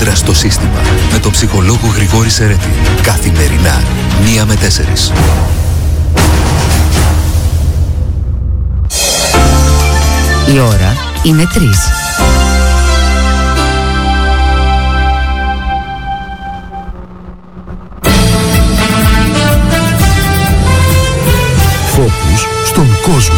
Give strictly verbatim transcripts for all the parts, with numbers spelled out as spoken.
κόντρα στο σύστημα με τον ψυχολόγο Γρηγόρη Σερέτη. Καθημερινά, μία με τέσσερις. Η ώρα είναι τρεις. Φόκους στον κόσμο.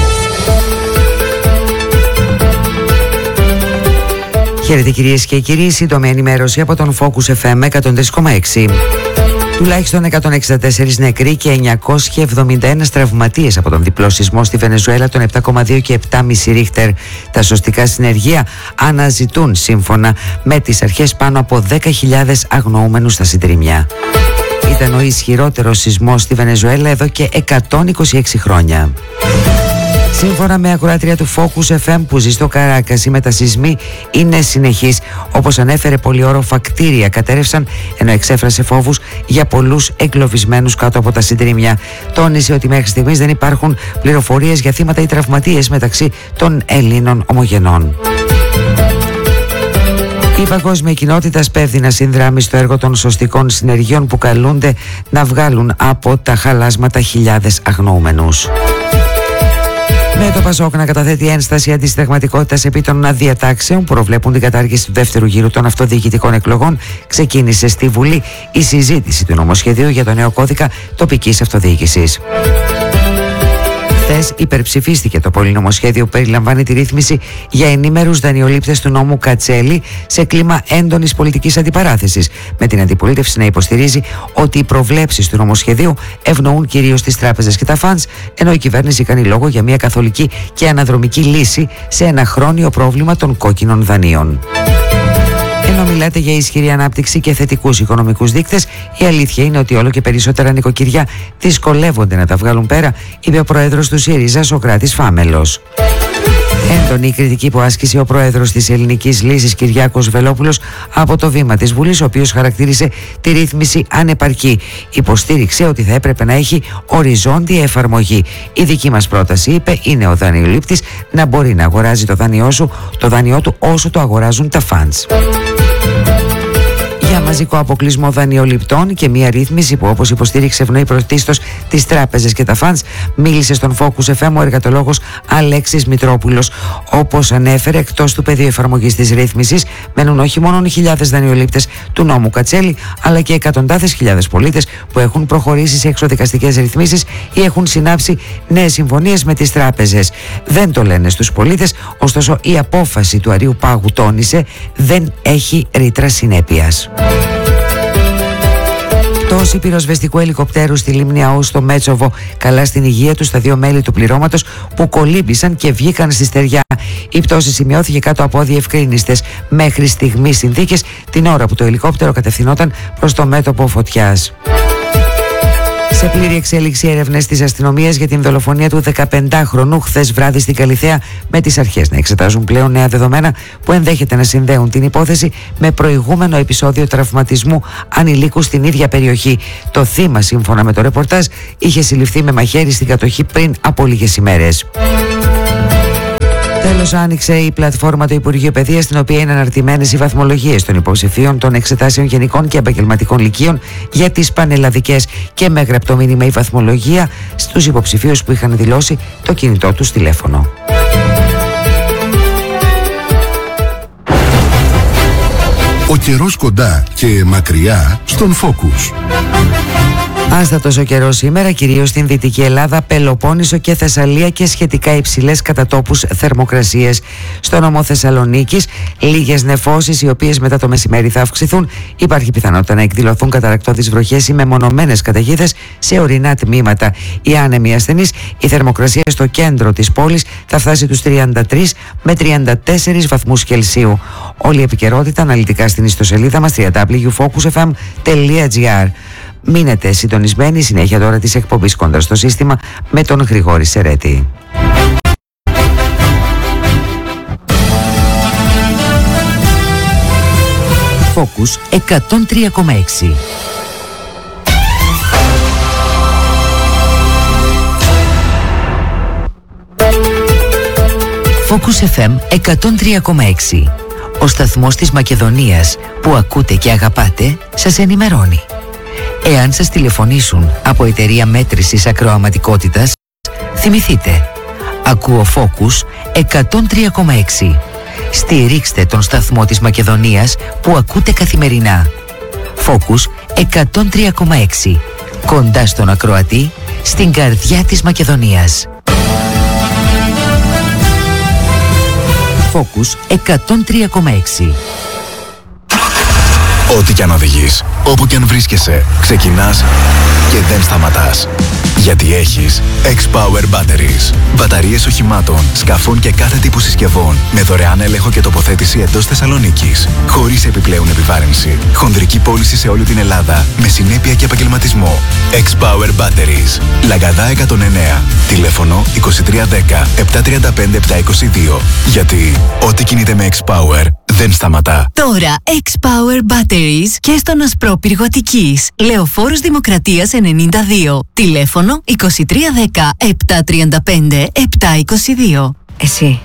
Χαίρετε κυρίες και κύριοι, σύντομη ενημέρωση από τον Focus εφ εμ εκατόν τρία κόμμα έξι. Τουλάχιστον εκατόν εξήντα τέσσερις νεκροί και εννιακόσιοι εβδομήντα ένα τραυματίες από τον διπλό σεισμό στη Βενεζουέλα των επτά κόμμα δύο και επτά κόμμα πέντε ρίχτερ. Τα σωστικά συνεργεία αναζητούν σύμφωνα με τις αρχές πάνω από δέκα χιλιάδες αγνοούμενους στα συντριμμιά. Ήταν ο ισχυρότερος σεισμός στη Βενεζουέλα εδώ και εκατόν είκοσι έξι χρόνια. Σύμφωνα με ακροάτρια του Focus εφ εμ που ζει στο Καράκας, οι μετασεισμοί είναι συνεχείς. Όπως ανέφερε, πολυόροφα κτίρια κατέρευσαν, ενώ εξέφρασε φόβους για πολλούς εγκλωβισμένους κάτω από τα συντρίμμια. Τόνισε ότι μέχρι στιγμής δεν υπάρχουν πληροφορίες για θύματα ή τραυματίες μεταξύ των Ελλήνων ομογενών. Η παγκόσμια κοινότητα σπέβδει να συνδράμει στο έργο των σωστικών συνεργειών που καλούνται να βγάλουν από τα χαλάσματα χιλιάδες αγνοούμενους. Με το Πασόκ να καταθέτει ένσταση αντισυνταγματικότητας επί των αδιατάξεων που προβλέπουν την κατάργηση του δεύτερου γύρου των αυτοδιοικητικών εκλογών, ξεκίνησε στη Βουλή η συζήτηση του νομοσχεδίου για το νέο κώδικα τοπικής αυτοδιοίκησης. Χθες υπερψηφίστηκε το πολυνομοσχέδιο που περιλαμβάνει τη ρύθμιση για ενήμερους δανειολήπτες του νόμου Κατσέλη σε κλίμα έντονης πολιτικής αντιπαράθεσης, με την αντιπολίτευση να υποστηρίζει ότι οι προβλέψεις του νομοσχεδίου ευνοούν κυρίως τις τράπεζες και τα φαντς, ενώ η κυβέρνηση κάνει λόγο για μια καθολική και αναδρομική λύση σε ένα χρόνιο πρόβλημα των κόκκινων δανείων. Ενώ μιλάτε για ισχυρή ανάπτυξη και θετικούς οικονομικούς δείκτες, η αλήθεια είναι ότι όλο και περισσότερα νοικοκυριά δυσκολεύονται να τα βγάλουν πέρα, είπε ο πρόεδρος του ΣΥΡΙΖΑ, Σωκράτης Φάμελος. Έντονη η κριτική που άσκησε ο πρόεδρος της Ελληνικής Λύσης, Κυριάκος Βελόπουλος, από το βήμα της Βουλής, ο οποίος χαρακτήρισε τη ρύθμιση ανεπαρκή. Υποστήριξε ότι θα έπρεπε να έχει οριζόντια εφαρμογή. Η δική μας πρόταση, είπε, είναι ο δανειολήπτης να μπορεί να αγοράζει το δάνειό σου, το δάνειό του όσο το αγοράζουν τα φαντς. Για μαζικό αποκλεισμό δανειοληπτών και μια ρύθμιση που, όπως υποστήριξε, ευνοεί πρωτίστως τις τράπεζες και τα φαντς, μίλησε στον Focus εφ εμ ο εργατολόγος Αλέξης Μητρόπουλος. Όπως ανέφερε, εκτός του πεδίου εφαρμογής της ρύθμισης μένουν όχι μόνο χιλιάδες δανειολήπτες του νόμου Κατσέλη, αλλά και εκατοντάδες χιλιάδες πολίτες που έχουν προχωρήσει σε εξωδικαστικές ρυθμίσεις ή έχουν συνάψει νέες συμφωνίες με τις τράπεζες. Δεν το λένε στους πολίτες, ωστόσο η απόφαση του Αρείου Πάγου, τόνισε, δεν έχει ρήτρα συνέπειας. Πτώση πυροσβεστικού ελικοπτέρου στη λίμνη Αού στο Μέτσοβο. Καλά στην υγεία του στα δύο μέλη του πληρώματος που κολύμπησαν και βγήκαν στη στεριά. Η πτώση σημειώθηκε κάτω από αδιευκρίνιστες μέχρι στιγμής συνθήκες την ώρα που το ελικόπτερο κατευθυνόταν προς το μέτωπο φωτιάς. Σε πλήρη εξέλιξη έρευνες της αστυνομίας για την δολοφονία του δεκαπεντάχρονου χθες βράδυ στην Καλιθέα, με τις αρχές να εξετάζουν πλέον νέα δεδομένα που ενδέχεται να συνδέουν την υπόθεση με προηγούμενο επεισόδιο τραυματισμού ανηλίκου στην ίδια περιοχή. Το θύμα, σύμφωνα με το ρεπορτάζ, είχε συλληφθεί με μαχαίρι στην κατοχή πριν από λίγες ημέρες. Τέλος, άνοιξε η πλατφόρμα του Υπουργείου Παιδείας, στην οποία είναι αναρτημένες οι βαθμολογίες των υποψηφίων των εξετάσεων γενικών και επαγγελματικών λυκείων για τις πανελλαδικές, και με γραπτό μήνυμα η βαθμολογία στους υποψηφίους που είχαν δηλώσει το κινητό τους τηλέφωνο. Ο καιρός κοντά και μακριά στον Focus. Άστατος ο καιρός σήμερα, κυρίως στην Δυτική Ελλάδα, Πελοπόννησο και Θεσσαλία, και σχετικά υψηλές κατά τόπους θερμοκρασίες. Στο νομό Θεσσαλονίκης, λίγες νεφώσεις, οι οποίες μετά το μεσημέρι θα αυξηθούν. Υπάρχει πιθανότητα να εκδηλωθούν καταρρακτώδεις βροχές ή μεμονωμένες καταιγίδες σε ορεινά τμήματα. Οι άνεμοι ασθενείς, η θερμοκρασία στο κέντρο της πόλης θα φτάσει τους τριάντα τρεις με τριάντα τέσσερις βαθμούς Κελσίου. Όλη η επικαιρότητα αναλυτικά στην ιστοσελίδα μας double-u double-u double-u τελεία focus f m τελεία g r. Μείνετε συντονισμένοι, συνέχεια τώρα της εκπομπής Κόντρα στο Σύστημα με τον Γρηγόρη Σερέτη. Focus εκατόν τρία κόμμα έξι. Focus εφ εμ εκατόν τρία κόμμα έξι. ο σταθμός της Μακεδονίας που ακούτε και αγαπάτε σας ενημερώνει. Εάν σας τηλεφωνήσουν από εταιρεία μέτρησης ακροαματικότητας, θυμηθείτε, ακούω Focus εκατόν τρία κόμμα έξι. Στηρίξτε τον σταθμό της Μακεδονίας που ακούτε καθημερινά. Focus εκατόν τρία κόμμα έξι. Κοντά στον ακροατή, στην καρδιά της Μακεδονίας. Focus εκατόν τρία κόμμα έξι. Ό,τι κι αν οδηγείς, όπου κι αν βρίσκεσαι, ξεκινάς και δεν σταματάς. Γιατί έχεις X-Power Batteries. Μπαταρίες οχημάτων, σκαφών και κάθε τύπου συσκευών με δωρεάν έλεγχο και τοποθέτηση εντός Θεσσαλονίκης. Χωρίς επιπλέον επιβάρυνση. Χονδρική πώληση σε όλη την Ελλάδα με συνέπεια και επαγγελματισμό. X-Power Batteries. Λαγκαδά εκατόν εννέα. Τηλέφωνο είκοσι τρία δέκα επτακόσια τριάντα πέντε επτακόσια είκοσι δύο. Γιατί ό,τι κινείται με X-Power δεν σταματά. Τώρα X-Power Batteries και στον Ασπρόπυργο Αττικής. Λεωφόρος Δημοκρατίας ενενήντα δύο. Τηλέφωνο είκοσι τρία δέκα επτακόσια τριάντα πέντε επτακόσια είκοσι δύο. Εσύ,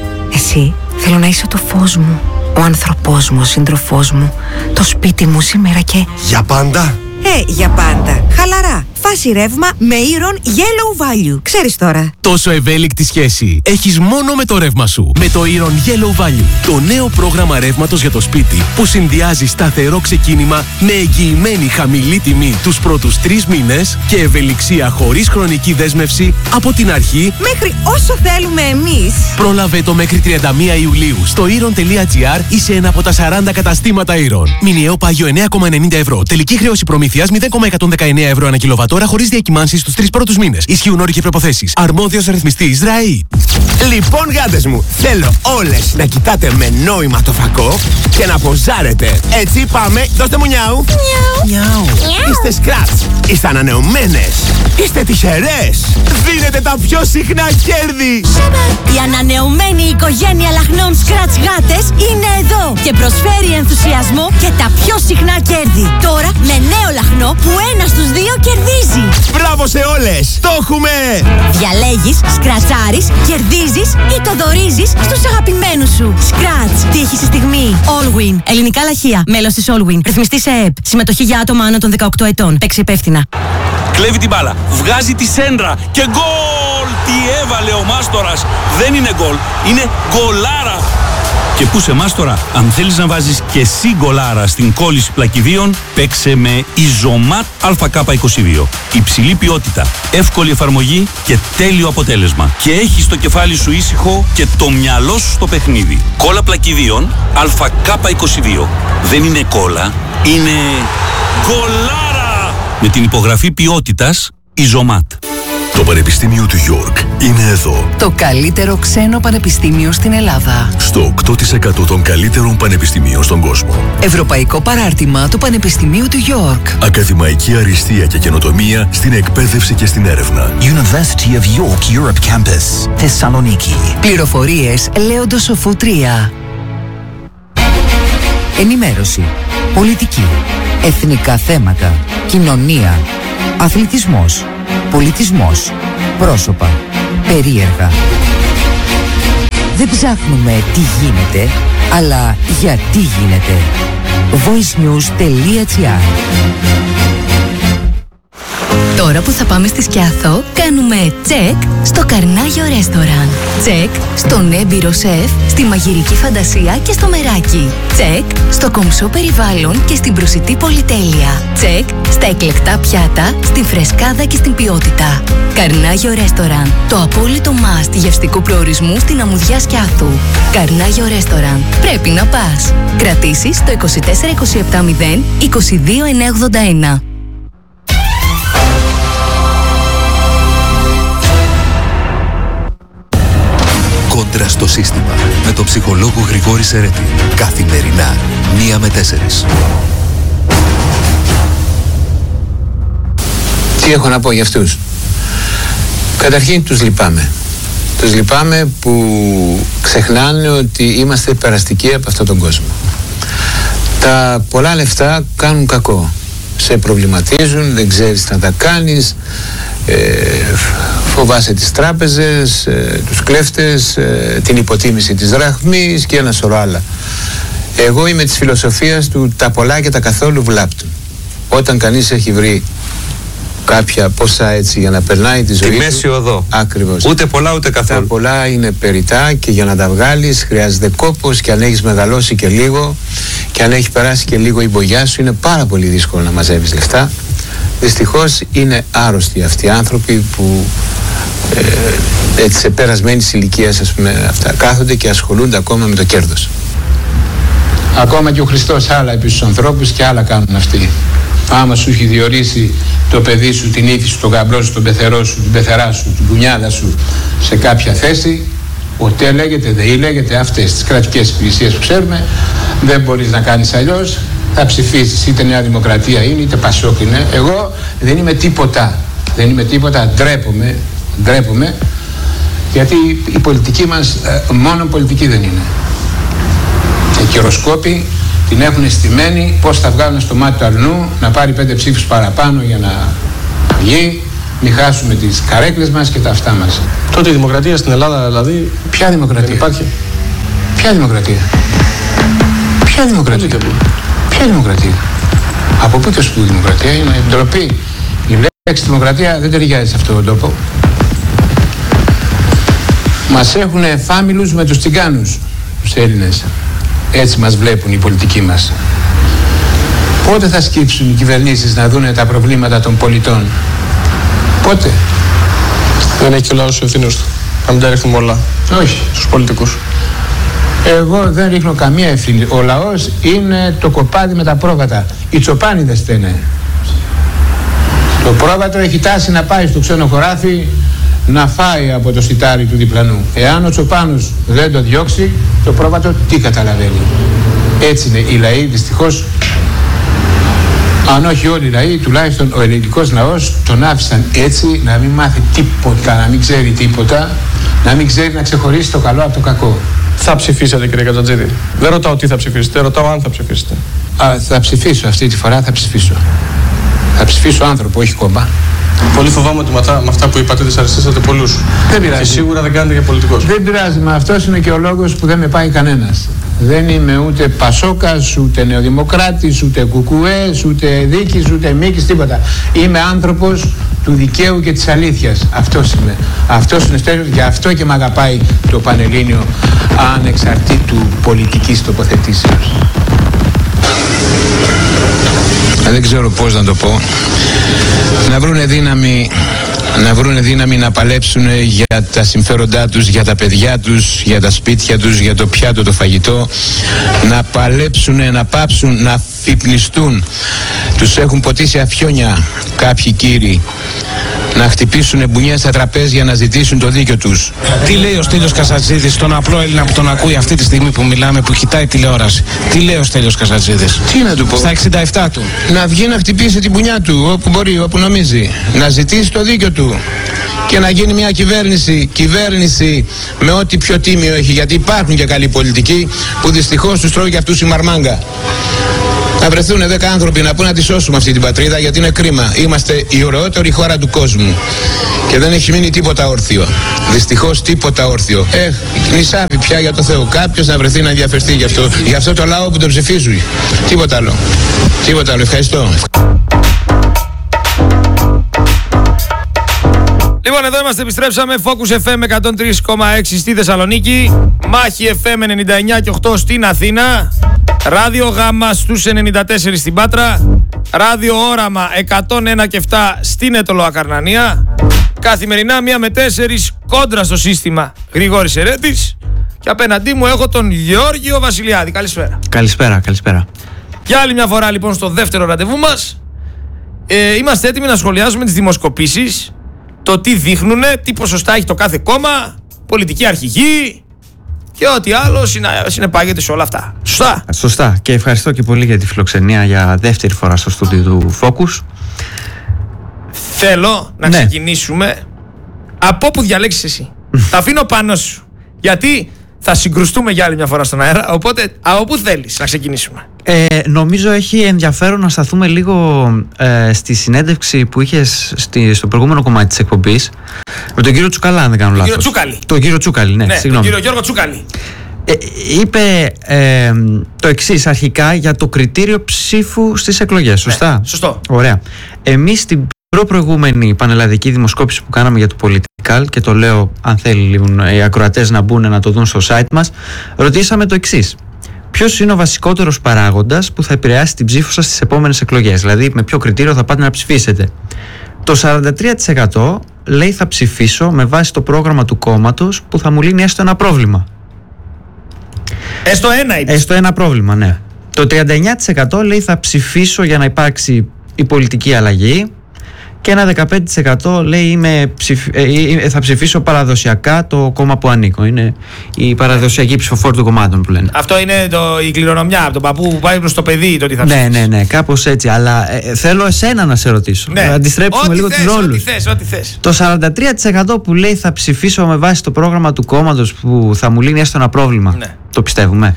εσύ θέλω να είσαι το φως μου, ο άνθρωπός μου, ο σύντροφός μου, το σπίτι μου σήμερα και... Για πάντα? Ε, για πάντα. Χαλαρά. Φάση ρεύμα με Iron Yellow Value. Ξέρεις τώρα. Τόσο ευέλικτη σχέση έχεις μόνο με το ρεύμα σου. Με το Iron Yellow Value. Το νέο πρόγραμμα ρεύματος για το σπίτι που συνδυάζει σταθερό ξεκίνημα με εγγυημένη χαμηλή τιμή τους πρώτους τρεις μήνες και ευελιξία χωρίς χρονική δέσμευση από την αρχή μέχρι όσο θέλουμε εμείς. Πρόλαβε το μέχρι τριάντα μία Ιουλίου στο iron τελεία gr ή σε ένα από τα σαράντα καταστήματα Iron. Μηνιαίο πάγιο εννέα κόμμα ενενήντα ευρώ. Τελική χρέωση προμήθειας μηδέν κόμμα εκατόν δεκαεννέα ευρώ ανά κιλοβατόρα χωρίς διακυμάνσεις στους τρεις πρώτους μήνες. Ισχύουν όροι και προϋποθέσεις. Αρμόδιος ρυθμιστής ΡΑΗ. Λοιπόν, γάτες μου, θέλω όλες να κοιτάτε με νόημα το φακό και να ποζάρετε. Έτσι πάμε, δώστε μου νιάου. Νιάου. Είστε σκράτς, είστε ανανεωμένες, είστε τυχερές. Δίνετε τα πιο συχνά κέρδη. Η ανανεωμένη οικογένεια λαχνών Scratch γάτες είναι εδώ και προσφέρει ενθουσιασμό και τα πιο συχνά κέρδη. Τώρα με νέο λαχνό που ένα στους δύο κερδίζει. Μπράβο σε όλες, το έχουμε. Διαλέγεις, σκρατσάρεις, κερδίζεις ή το δωρίζεις στους αγαπημένους σου. Scratch. Τύχη στη στιγμή. Allwin. Ελληνικά λαχεία. Μέλος της Allwin. Ρυθμιστής ΕΕΠ. Συμμετοχή για άτομα άνω των δεκαοκτώ ετών. Παίξει υπεύθυνα. Κλέβει την μπάλα. Βγάζει τη σέντρα. Και γκολ! Τι έβαλε ο Μάστορας. Δεν είναι γκολ. Είναι γκολάρα. Και πού σε Μάστορα, αν θέλεις να βάζεις και εσύ γκολάρα στην κόλληση πλακιδίων, παίξε με Ιζωμάτ Α Κ είκοσι δύο. Υψηλή ποιότητα, εύκολη εφαρμογή και τέλειο αποτέλεσμα. Και έχεις το κεφάλι σου ήσυχο και το μυαλό σου στο παιχνίδι. Κόλλα πλακιδίων Α Κ είκοσι δύο. Δεν είναι κόλλα, είναι γκολάρα! Με την υπογραφή ποιότητας Ιζωμάτ. Το Πανεπιστήμιο του York είναι εδώ. Το καλύτερο ξένο πανεπιστήμιο στην Ελλάδα. Στο οκτώ τοις εκατό των καλύτερων πανεπιστημίων στον κόσμο. Ευρωπαϊκό παράρτημα του Πανεπιστημίου του York. Ακαδημαϊκή αριστεία και καινοτομία στην εκπαίδευση και στην έρευνα. University of York Europe Campus, Θεσσαλονίκη. Πληροφορίες Λέοντος Σοφού τρία. Ενημέρωση, πολιτική, εθνικά θέματα, κοινωνία, αθλητισμός, πολιτισμός, πρόσωπα, περίεργα. Δεν ψάχνουμε τι γίνεται, αλλά γιατί γίνεται. voicenews.gr. Τώρα που θα πάμε στη Σκιάθο, κάνουμε τσεκ στο Καρνάγιο Ρέστοραν. Τσεκ στον έμπειρο σεφ, στη μαγειρική φαντασία και στο μεράκι. Τσεκ στο κομψό περιβάλλον και στην προσιτή πολυτέλεια. Τσεκ στα εκλεκτά πιάτα, στην φρεσκάδα και στην ποιότητα. Καρνάγιο Ρέστοραν, το απόλυτο must γευστικού προορισμού στην αμμουδιά Σκιάθου. Καρνάγιο Ρέστοραν, πρέπει να πας. Κρατήσεις το είκοσι τέσσερα είκοσι επτά μηδέν είκοσι δύο εννιακόσια ογδόντα ένα. Κόντρα στο σύστημα με τον ψυχολόγο Γρηγόρη Σερέτη. Καθημερινά, μία με τέσσερις. Τι έχω να πω για αυτούς? Καταρχήν τους λυπάμαι. Τους λυπάμαι που ξεχνάνε ότι είμαστε περαστικοί από αυτόν τον κόσμο. Τα πολλά λεφτά κάνουν κακό. Σε προβληματίζουν, δεν ξέρεις τι να τα κάνεις, ε, φοβάσαι τις τράπεζες, ε, τους κλέφτες, ε, την υποτίμηση της δραχμής και ένα σωρό άλλα. Εγώ είμαι της φιλοσοφίας του τα πολλά και τα καθόλου βλάπτουν. Όταν κανείς έχει βρει κάποια ποσά έτσι για να περνάει τη ζωή τη μέση οδό. Ακριβώς. Ούτε πολλά ούτε καθόλου. Τα πολλά είναι περιτά και για να τα βγάλεις χρειάζεται κόπος, και αν έχεις μεγαλώσει και λίγο και αν έχει περάσει και λίγο η μπογιά σου είναι πάρα πολύ δύσκολο να μαζεύεις λεφτά. Δυστυχώς είναι άρρωστοι αυτοί οι άνθρωποι που ε, έτσι σε περασμένης ηλικίας, ας πούμε, αυτά κάθονται και ασχολούνται ακόμα με το κέρδος. Ακόμα και ο Χριστός άλλα επί στους ανθρώπους και άλλα κάνουν αυτοί. Άμα σου έχει διορίσει το παιδί σου, την ύφη σου, τον γαμπρό σου, τον πεθερό σου, την πεθερά σου, την κουνιάδα σου σε κάποια θέση, ΟΤΕ λέγεται, ΔΕΗ λέγεται, αυτές τις κρατικές υπηρεσίες που ξέρουμε, δεν μπορείς να κάνεις αλλιώς, θα ψηφίσεις, είτε Νέα Δημοκρατία είναι, είτε Πασόκ είναι. Εγώ δεν είμαι τίποτα, δεν είμαι τίποτα, ντρέπομαι, ντρέπομαι, γιατί η πολιτική μας μόνο πολιτική δεν είναι. Οι κυροσκόποι την έχουν στημένη πώς θα βγάλουν στο μάτι του αρνού, να πάρει πέντε ψήφους παραπάνω για να βγει, μην χάσουμε τις καρέκλες μας και τα αυτά μας. Τότε η δημοκρατία στην Ελλάδα, δηλαδή. Ποια δημοκρατία? Δεν υπάρχει. Ποια δημοκρατία? Ποια δημοκρατία? Ποια δημοκρατία? Από πού και ως πού δημοκρατία? Είναι ντροπή. Η λέξη δημοκρατία δεν ταιριάζει σε αυτόν τον τόπο. Μας έχουν φάμιλους με τους τσιγκάνους, τους Έλληνες. Έτσι μας βλέπουν οι πολιτικοί μας. Πότε θα σκύψουν οι κυβερνήσεις να δούνε τα προβλήματα των πολιτών? Πότε? Δεν έχει και ο λαός ευθύνες του. Να μην τα ρίχνουμε όλα. Όχι. Στους πολιτικούς. Εγώ δεν ρίχνω καμία ευθύνη. Ο λαός είναι το κοπάδι με τα πρόβατα. Οι τσοπάνιδες στένε. Το πρόβατο έχει τάση να πάει στο ξένο χωράφι να φάει από το σιτάρι του διπλανού. Εάν ο τσοπάνος δεν το διώξει, το πρόβατο τι καταλαβαίνει? Έτσι είναι οι λαοί, δυστυχώς. Αν όχι όλοι οι λαοί, τουλάχιστον ο ελληνικός λαός τον άφησαν έτσι, να μην μάθει τίποτα, να μην ξέρει τίποτα, να μην ξέρει να ξεχωρίσει το καλό από το κακό. Θα ψηφίσετε, κύριε Κατζατζίδη? Δεν ρωτάω τι θα ψηφίσετε, ρωτάω αν θα ψηφίσετε. Α, θα ψηφίσω αυτή τη φορά, θα ψηφίσω. Θα ψηφίσω άνθρωπο, όχι κόμμα. Πολύ φοβάμαι ότι με αυτά που είπατε δυσαρεστήσατε πολλούς. Δεν πειράζει. Και σίγουρα δεν κάνετε για πολιτικός. Δεν πειράζει, μα αυτός είναι και ο λόγος που δεν με πάει κανένας. Δεν είμαι ούτε Πασόκας, ούτε Νεοδημοκράτης, ούτε Κουκουές, ούτε Δίκης, ούτε Μίκης, τίποτα. Είμαι άνθρωπος του δικαίου και της αλήθειας. Αυτός είμαι. Αυτός είναι στέλιος, γι' αυτό και με αγαπάει το Πανελλήνιο ανεξαρτήτου πολιτικής τοποθετήσεως. Δεν ξέρω πώς να το πω. Να βρούνε δύναμη, να βρούνε δύναμη να παλέψουν για τα συμφέροντά τους, για τα παιδιά τους, για τα σπίτια τους, για το πιάτο, το φαγητό. Να παλέψουν, να πάψουν, να φυπνιστούν. Τους έχουν ποτίσει αφιόνια κάποιοι κύριοι. Να χτυπήσουν μπουνιές στα τραπέζια, να ζητήσουν το δίκιο τους. Τι λέει ο Στέλιος Καζατζίδης στον απλό Έλληνα που τον ακούει αυτή τη στιγμή που μιλάμε, που κοιτάει τηλεόραση? Τι λέει ο Στέλιος Καζατζίδης? Τι να του πω? Στα εξήντα επτά του. Να βγει να χτυπήσει την μπουνιά του όπου μπορεί, όπου νομίζει. Να ζητήσει το δίκιο του. Και να γίνει μια κυβέρνηση, κυβέρνηση με ό,τι πιο τίμιο έχει. Γιατί υπάρχουν και καλοί πολιτικοί που δυστυχώς τους τρώει και αυτούς η μαρμάγκα. Να βρεθούν δέκα άνθρωποι να πούνε να τη σώσουμε αυτή την πατρίδα, γιατί είναι κρίμα. Είμαστε η ωραιότερη χώρα του κόσμου και δεν έχει μείνει τίποτα όρθιο. Δυστυχώς τίποτα όρθιο. Ε, νησάβει πια, για το Θεό. Κάποιος να βρεθεί να ενδιαφερθεί γι' αυτό, γι' αυτό το λαό που τον ψηφίζουν. Τίποτα άλλο. Τίποτα άλλο. Ευχαριστώ. Λοιπόν, εδώ είμαστε, επιστρέψαμε. Focus εφ εμ εκατόν τρία κόμμα έξι στη Θεσσαλονίκη, Μάχη εφ εμ ενενήντα εννιά και οκτώ στην Αθήνα, Ράδιο Γάμα στους ενενήντα τέσσερα στην Πάτρα, Ράδιο Όραμα εκατόν ένα και επτά στην Αιτωλοακαρνανία. Καθημερινά μία με τέσσερις κόντρα στο σύστημα Γρηγόρης Ερέτης. Και απέναντί μου έχω τον Γεώργιο Βασιλιάδη. Καλησπέρα. Καλησπέρα, καλησπέρα. Για άλλη μια φορά λοιπόν στο δεύτερο ραντεβού μας. ε, Είμαστε έτοιμοι να σχολιάσουμε τις δημοσκοπήσεις, το τι δείχνουνε, τι ποσοστά έχει το κάθε κόμμα, πολιτική αρχηγή και ό,τι άλλο συνεπάγεται σε όλα αυτά. Σωστά. Σωστά. Και ευχαριστώ και πολύ για τη φιλοξενία για δεύτερη φορά στο στούντιο του Focus. Θέλω να ναι. ξεκινήσουμε από όπου διαλέξεις εσύ. Τα αφήνω πάνω σου. Γιατί θα συγκρουστούμε για άλλη μια φορά στον αέρα. Οπότε από πού θέλεις να ξεκινήσουμε? Ε, νομίζω έχει ενδιαφέρον να σταθούμε λίγο ε, στη συνέντευξη που είχε στη, στο προηγούμενο κομμάτι της εκπομπής με τον κύριο Τσουκαλά, αν δεν κάνω λάθος. Τον κύριο Τσούκαλη. Τον κύριο Τσούκαλη, ναι, ναι συγγνώμη. Τον κύριο Γιώργο Τσούκαλη. Ε, είπε ε, το εξής αρχικά για το κριτήριο ψήφου στις εκλογές, σωστά? Ναι, σωστό. Ωραία. Εμείς στην προ-προηγούμενη πανελλαδική δημοσκόπηση που κάναμε για το Political, και το λέω αν θέλουν οι ακροατές να μπουν να το δουν στο site μας, ρωτήσαμε το εξής. Ποιος είναι ο βασικότερος παράγοντας που θα επηρεάσει την ψήφο σας στις επόμενες εκλογές? Δηλαδή με ποιο κριτήριο θα πάτε να ψηφίσετε? Το σαράντα τρία τοις εκατό λέει θα ψηφίσω με βάση το πρόγραμμα του κόμματος που θα μου λύνει έστω ένα πρόβλημα. Έστω ένα είπες. Έστω ένα πρόβλημα, ναι. Το τριάντα εννέα τοις εκατό λέει θα ψηφίσω για να υπάρξει η πολιτική αλλαγή, και ένα δεκαπέντε τοις εκατό λέει είμαι ψηφ... ε, θα ψηφίσω παραδοσιακά το κόμμα που ανήκω. Είναι η παραδοσιακή ψηφοφόρη των κομμάτων που λένε. Αυτό είναι το, η κληρονομιά από τον παππού που πάει προς το παιδί, το τι θα ψηφίσει. Ναι, ναι, ναι, κάπως έτσι. Αλλά ε, θέλω εσένα να σε ρωτήσω. Ναι. Να αντιστρέψουμε ό,τι λίγο θες, τους ρόλους. Ό,τι θες, ό,τι θες. Το σαράντα τρία τοις εκατό που λέει θα ψηφίσω με βάση το πρόγραμμα του κόμματος που θα μου λύνει έστω ένα πρόβλημα. Ναι. Το πιστεύουμε?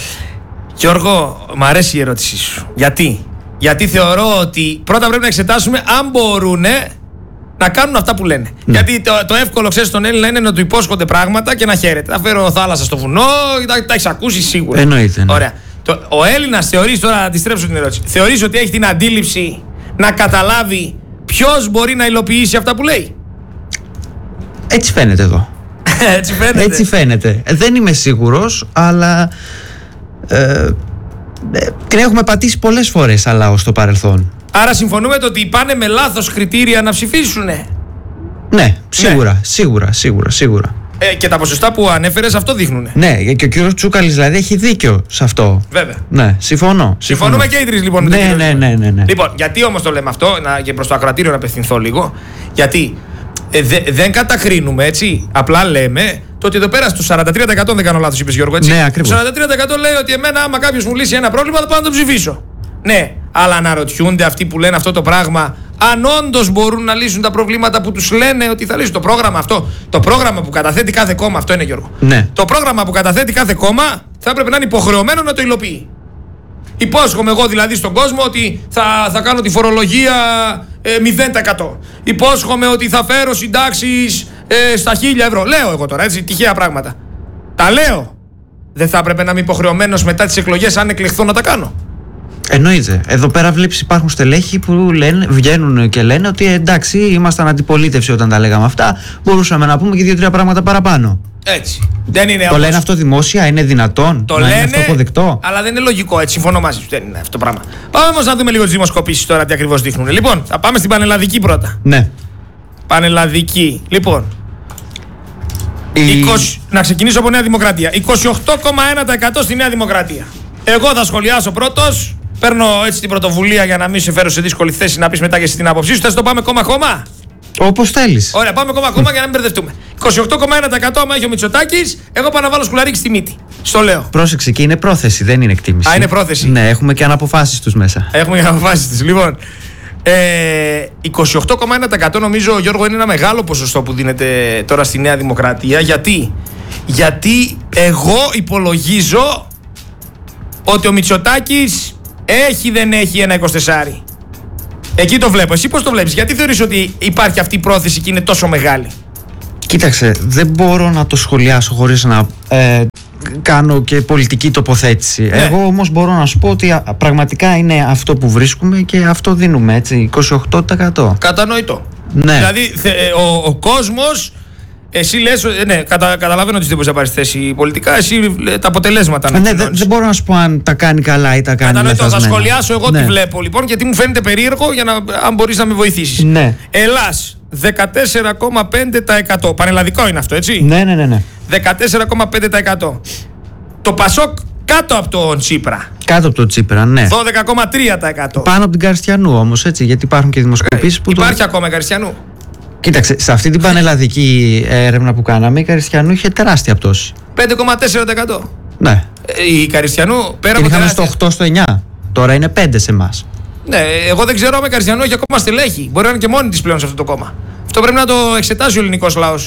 Γιώργο, μου αρέσει η ερώτησή σου. Γιατί? Γιατί θεωρώ ότι πρώτα πρέπει να εξετάσουμε αν μπορούν να κάνουν αυτά που λένε. Ναι. Γιατί το, το εύκολο, ξέρεις, στον Έλληνα είναι να του υπόσχονται πράγματα και να χαίρεται. Θα φέρω θάλασσα στο βουνό, τα, τα έχεις ακούσει σίγουρα. Εννοείται. Ναι. Ωραία. Το, ο Έλληνας θεωρείς, τώρα να αντιστρέψω την ερώτηση, θεωρείς ότι έχει την αντίληψη να καταλάβει ποιος μπορεί να υλοποιήσει αυτά που λέει? Έτσι φαίνεται εδώ. Έτσι φαίνεται. Έτσι φαίνεται. Δεν είμαι σίγουρος, αλλά ε, την έχουμε πατήσει πολλές φορές αλλά ως το παρελθόν. Άρα συμφωνούμε το ότι πάνε με λάθος κριτήρια να ψηφίσουνε? Ναι, σίγουρα, ναι. σίγουρα, σίγουρα, σίγουρα. Ε, και τα ποσοστά που ανέφερες αυτό δείχνουνε. Ναι, και ο κύριος Τσούκαλης δηλαδή έχει δίκιο σε αυτό. Βέβαια. Ναι, συμφωνώ. Συμφωνούμε και οι τρεις λοιπόν. Ναι, ναι, ναι, ναι, ναι. Λοιπόν, γιατί όμως το λέμε αυτό, να, και προς το ακροατήριο να απευθυνθώ λίγο, γιατί ε, δε, δεν κατακρίνουμε, έτσι, απλά λέμε το ότι εδώ πέρα στο σαράντα τρία τοις εκατό δεν κάνω λάθος, είπες Γιώργο, έτσι. Ναι, ακριβώς. Το σαράντα τρία τοις εκατό λέει ότι εμένα άμα κάποιος μου λύσει ένα πρόβλημα θα πάω να το ψηφίσω. Ναι, αλλά αναρωτιούνται αυτοί που λένε αυτό το πράγμα αν όντως μπορούν να λύσουν τα προβλήματα που τους λένε ότι θα λύσουν. Το πρόγραμμα αυτό, το πρόγραμμα που καταθέτει κάθε κόμμα, αυτό είναι, Γιώργο. Ναι. Το πρόγραμμα που καταθέτει κάθε κόμμα θα έπρεπε να είναι υποχρεωμένο να το υλοποιεί. Υπόσχομαι εγώ δηλαδή στον κόσμο ότι θα, θα κάνω τη φορολογία ε, μηδέν τοις εκατό. Υπόσχομαι ότι θα φέρω συντάξεις ε, στα χίλια ευρώ. Λέω εγώ τώρα, έτσι, τυχαία πράγματα. Τα λέω. Δεν θα έπρεπε να είμαι υποχρεωμένος μετά τις εκλογές, αν εκλεχθώ, να τα κάνω? Εννοείται. Εδώ πέρα βλέπεις υπάρχουν στελέχη που λένε, βγαίνουν και λένε ότι εντάξει, ήμασταν αντιπολίτευση όταν τα λέγαμε αυτά. Μπορούσαμε να πούμε και δύο-τρία πράγματα παραπάνω. Έτσι. Δεν είναι το όμως... λένε αυτό δημόσια, είναι δυνατόν? Το να λένε, είναι αυτό αποδεκτό? αλλά δεν είναι λογικό, έτσι. Συμφωνώ μαζί σου. Δεν είναι αυτό το πράγμα. Πάμε όμως να δούμε λίγο τις δημοσκοπήσεις τώρα, τι ακριβώς δείχνουν. Λοιπόν, θα πάμε στην πανελλαδική πρώτα. Ναι. Πανελλαδική. Λοιπόν. Η... είκοσι... Να ξεκινήσω από Νέα Δημοκρατία. είκοσι οκτώ κόμμα ένα τοις εκατό στη Νέα Δημοκρατία. Εγώ θα σχολιάσω πρώτος. Παίρνω έτσι την πρωτοβουλία για να μην σε φέρω σε δύσκολη θέση να πεις μετά και εσύ την άποψή σου. Θες το πάμε κόμμα-κόμμα? Όπως θέλεις. Ωραία, πάμε κόμμα-κόμμα για να μην μπερδευτούμε. είκοσι οκτώ κόμμα ένα τοις εκατό άμα έχει ο Μητσοτάκης, εγώ πάω να βάλω σκουλαρίκι στη μύτη. Στο λέω. Πρόσεξε, και είναι πρόθεση, δεν είναι εκτίμηση. Α, είναι πρόθεση. Ναι, έχουμε και αναποφάσεις τους μέσα. Έχουμε και αναποφάσεις τους. Λοιπόν, ε, είκοσι οκτώ κόμμα ένα τοις εκατό νομίζω, Γιώργο, είναι ένα μεγάλο ποσοστό που δίνεται τώρα στη Νέα Δημοκρατία. Γιατί? Γιατί εγώ υπολογίζω ότι ο Μητσοτάκης έχει δεν έχει ένα είκοσι τέσσερα. Εκεί το βλέπω. Εσύ πώς το βλέπεις? Γιατί θεωρείς ότι υπάρχει αυτή η πρόθεση και είναι τόσο μεγάλη? Κοίταξε, δεν μπορώ να το σχολιάσω χωρίς να ε, κάνω και πολιτική τοποθέτηση. Ναι. Εγώ όμως μπορώ να σου πω ότι α, πραγματικά είναι αυτό που βρίσκουμε και αυτό δίνουμε, έτσι, είκοσι οκτώ τοις εκατό. Κατανοητό. Ναι. Δηλαδή θε, ο, ο κόσμος, εσύ λες, ναι, κατα, καταλαβαίνω ότι δεν μπορείς να πάρεις θέση πολιτικά, εσύ τα αποτελέσματα να ναι, δεν δε μπορώ να σου πω αν τα κάνει καλά ή τα κάνει λαθασμένα. Θα σχολιάσω εγώ ναι. τι βλέπω λοιπόν, γιατί μου φαίνεται περίεργο, για να, αν μπορείς να με βοηθήσεις. Ναι. Ελλάς, δεκατέσσερα κόμμα πέντε τοις εκατό. Πανελλαδικό είναι αυτό, έτσι. Ναι, ναι, ναι, ναι. δεκατέσσερα κόμμα πέντε τοις εκατό. Το Πασόκ κάτω από τον Τσίπρα. Κάτω από τον Τσίπρα, ναι. δώδεκα κόμμα τρία τοις εκατό. Πάνω από την Καριστιανού όμως, έτσι, γιατί υπάρχουν και δημοσκοπήσεις που. Υπάρχει το... ακόμα Καριστιανού. Κοίταξε, σε αυτή την πανελλαδική έρευνα που κάναμε, η Καριστιανού είχε τεράστια πτώση. πέντε κόμμα τέσσερα τοις εκατό. Ναι. Η Καριστιανού πέρα από τεράστια. Είχαμε τεράστια... στο οκτώ στο εννιά. Τώρα είναι πέντε σε εμάς. Ναι, εγώ δεν ξέρω αν η Καριστιανού έχει ακόμα στελέχη. Μπορεί να είναι και μόνη της πλέον σε αυτό το κόμμα. Αυτό πρέπει να το εξετάσει ο ελληνικός λαός.